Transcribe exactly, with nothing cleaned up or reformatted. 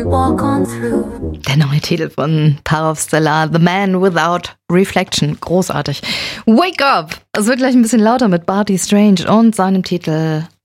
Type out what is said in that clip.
walk on through. Der neue Titel von Tarov Stellar, The Man Without Reflection. Großartig. Wake Up! Es wird gleich ein bisschen lauter mit Barty Strange und seinem Titel